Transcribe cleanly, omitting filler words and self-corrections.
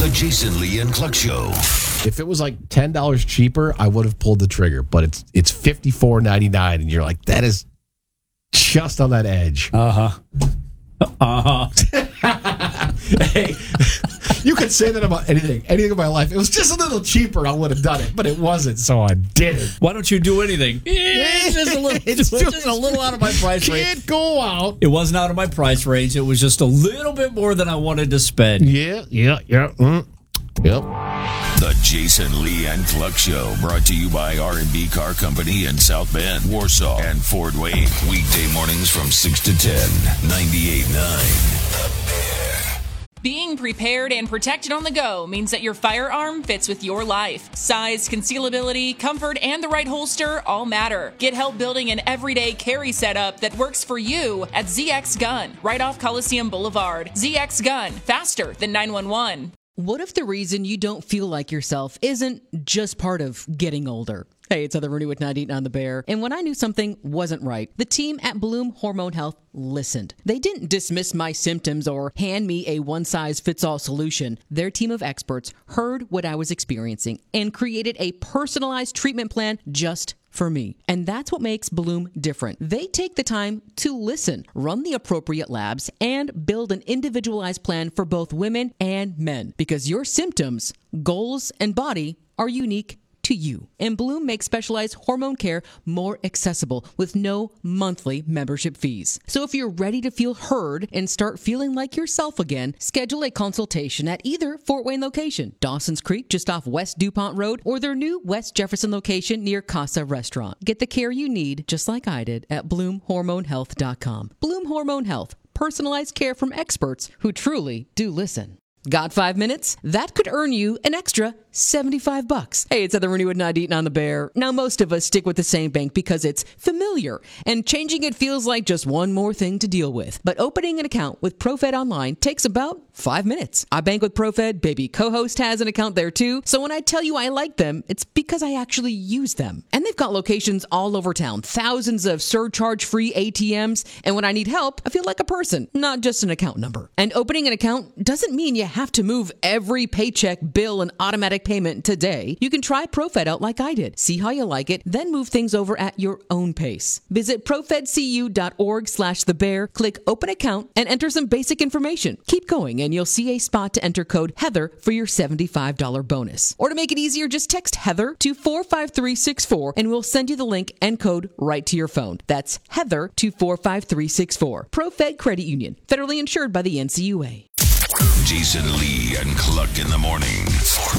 The Jason Lee and Cluck Show. If it was like $10 cheaper, I would have pulled the trigger. But it's $54.99, and you're like, that is just on that edge. Hey, you could say that about anything in my life. It was just a little cheaper, I would have done it, but it wasn't, so I didn't. Why don't you do anything? It's just a little out of my price range. Can't go out. It wasn't out of my price range. It was just a little bit more than I wanted to spend. Yeah. Yep. The Jason Lee and Cluck Show, brought to you by R&B Car Company in South Bend, Warsaw, and Fort Wayne. Weekday mornings from 6 to 10, 98.9. Being prepared and protected on the go means that your firearm fits with your life. Size, concealability, comfort, and the right holster all matter. Get help building an everyday carry setup that works for you at ZX Gun, right off Coliseum Boulevard. ZX Gun, faster than 911. What if the reason you don't feel like yourself isn't just part of getting older? Hey, it's Heather Rooney with 98 on the Bear. And when I knew something wasn't right, the team at Bloom Hormone Health listened. They didn't dismiss my symptoms or hand me a one-size-fits-all solution. Their team of experts heard what I was experiencing and created a personalized treatment plan just for me. And that's what makes Bloom different. They take the time to listen, run the appropriate labs, and build an individualized plan for both women and men. Because your symptoms, goals, and body are unique to you. And Bloom makes specialized hormone care more accessible with no monthly membership fees. So if you're ready to feel heard and start feeling like yourself again, schedule a consultation at either Fort Wayne location, Dawson's Creek just off West DuPont Road, or their new West Jefferson location near Casa Restaurant. Get the care you need, just like I did, at BloomHormoneHealth.com. Bloom Hormone Health, personalized care from experts who truly do listen. Got 5 minutes? That could earn you an extra $75. Hey, it's Heather Rooney with 98 on the Bear. Now, most of us stick with the same bank because it's familiar, and changing it feels like just one more thing to deal with. But opening an account with ProFed Online takes about 5 minutes. I bank with ProFed. Baby co-host has an account there too. So when I tell you I like them, it's because I actually use them. And they've got locations all over town, thousands of surcharge-free ATMs. And when I need help, I feel like a person, not just an account number. And opening an account doesn't mean you have to move every paycheck, bill, and automatic payment today. You can try ProFed out like I did. See how you like it, then move things over at your own pace. Visit profedcu.org/thebear, click open account, and enter some basic information. Keep going, and you'll see a spot to enter code Heather for your $75 bonus. Or to make it easier, just text Heather to 45364, and we'll send you the link and code right to your phone. That's Heather to 45364. ProFed Credit Union, federally insured by the NCUA. Jason Lee and Cluck in the morning.